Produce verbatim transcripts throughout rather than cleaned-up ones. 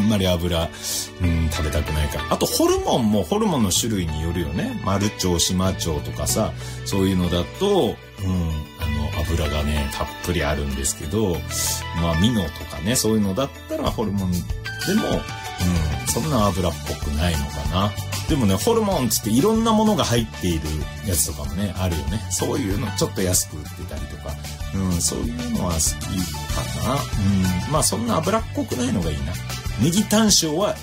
んまり油、うん、食べたくないから。あとホルモンもホルモンの種類によるよね。マルチョウ、シマチョウとかさ、そういうのだと、うん、あの油がねたっぷりあるんですけど、まあミノとかね、そういうのだったらホルモンでも、うん、そんな油っぽくないのかな。でもね、ホルモンつっていろんなものが入っているやつとかもねあるよね。そういうのちょっと安く売ってたりとか、うん、そういうのは好きかな。うん、まあそんな油っこくないのがいいな。ネギタン塩は、うん、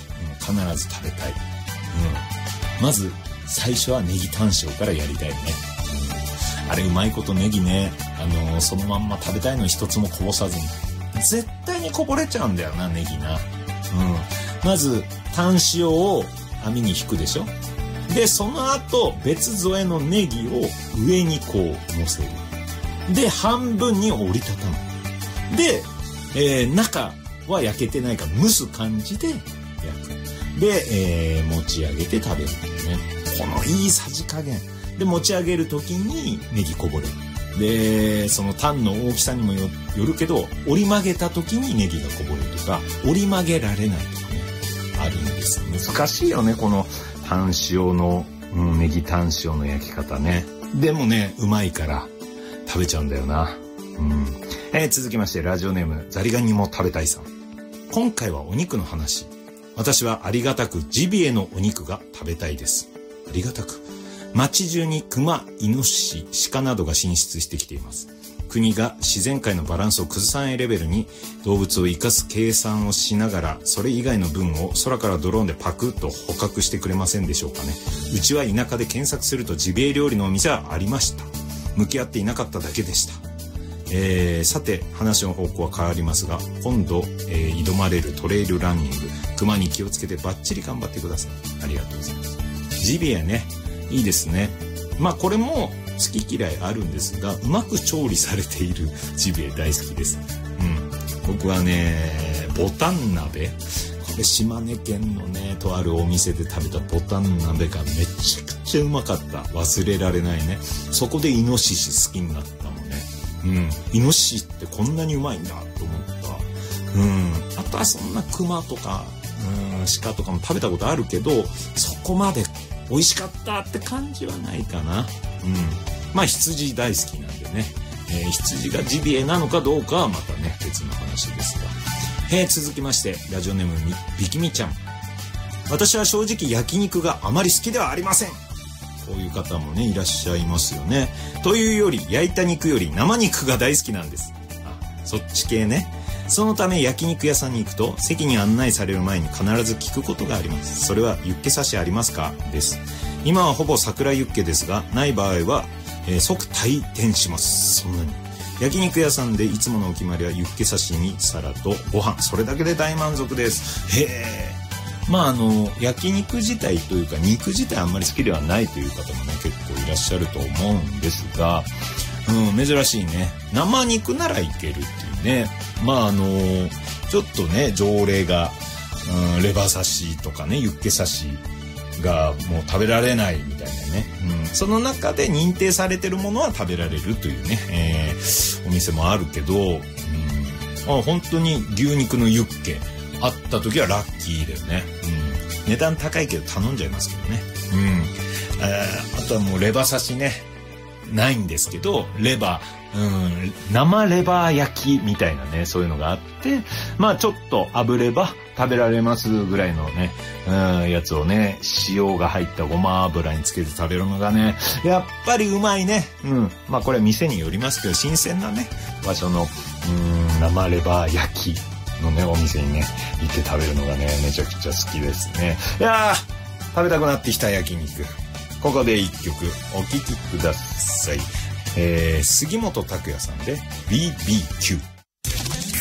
必ず食べたい。うん、まず最初はネギタン塩からやりたいよね。うん、あれうまいことネギね、あのー、そのまんま食べたいの一つもこぼさずに。絶対にこぼれちゃうんだよな、ネギな。うん、まずタン塩を網に引くでしょ。でその後別添えのネギを上にこう乗せる。で半分に折りたたむ。で、えー、中は焼けてないから蒸す感じで焼く。で、えー、持ち上げて食べるっていうね。このいいさじ加減で持ち上げる時にネギこぼれる。でそのタンの大きさにも よ, よるけど、折り曲げた時にネギがこぼれるとか、折り曲げられないとかねあるんです。難しいよね、このタン塩の、うん、ネギタン塩の焼き方ね。でもねうまいから食べちゃうんだよな。うん、えー、続きましてラジオネームザリガニも食べたいさん。今回はお肉の話。私はありがたくジビエのお肉が食べたいです。ありがたく。街中にクマ、イノシシ、鹿などが進出してきています。国が自然界のバランスを崩さないレベルに動物を生かす計算をしながら、それ以外の分を空からドローンでパクッと捕獲してくれませんでしょうかね。うちは田舎で検索するとジビエ料理のお店はありました。向き合っていなかっただけでした。えー、さて話の方向は変わりますが、今度、えー、挑まれるトレイルランニング、クマに気をつけてバッチリ頑張ってください。ありがとうございます。ジビエね、いいですね。まあこれも好き嫌いあるんですが、うまく調理されているジビエ大好きです。うん、僕はねボタン鍋、これ島根県のねとあるお店で食べたボタン鍋がめちゃくちゃうまかった。忘れられないね。そこでイノシシ好きになったもんね。うん、イノシシってこんなにうまいんだと思った。うん、あとはそんなクマとか、うん、鹿とかも食べたことあるけど、そこまで美味しかったって感じはないかな。うん、まあ羊大好きなんでね、えー、羊がジビエなのかどうかはまたね別の話ですが、えー、続きましてラジオネームビキミちゃん。私は正直焼肉があまり好きではありません。こういう方もねいらっしゃいますよね。というより焼いた肉より生肉が大好きなんです。あ、そっち系ね。そのため焼肉屋さんに行くと席に案内される前に必ず聞くことがあります。それはユッケ刺しありますかです。今はほぼ桜ユッケですが、ない場合は、えー、即退店します。そんなに焼肉屋さんでいつものお決まりはユッケ刺しにサラとご飯、それだけで大満足です。へえ。まああの焼肉自体というか肉自体あんまり好きではないという方もね結構いらっしゃると思うんですが、うん、珍しいね。生肉ならいけるっていうね。まああのちょっとね条例が、うん、レバ刺しとかねユッケ刺しがもう食べられないみたいなね、うん、その中で認定されてるものは食べられるというね、えー、お店もあるけど、うん、あ本当に牛肉のユッケあった時はラッキーだよね。うん、値段高いけど頼んじゃいますけどね。うん、えー、あとはもうレバ刺しねないんですけど、レバー、うん、生レバー焼きみたいなねそういうのがあって、まあちょっと炙れば食べられますぐらいのね、うん、やつをね塩が入ったごま油につけて食べるのがねやっぱりうまいね。うん、まあこれは店によりますけど、新鮮なね場所のうん生レバー焼きのねお店にね行って食べるのがねめちゃくちゃ好きですね。いやー食べたくなってきた焼肉。ここで一曲お聴きください。えー、杉本拓也さんで ビービーキュー。